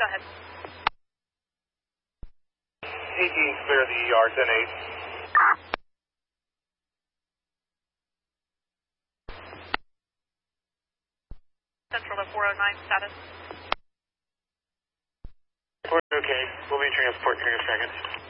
Go ahead. AG, clear the ER 10-8. Central to 409, status. Okay, we'll be transport here in a second.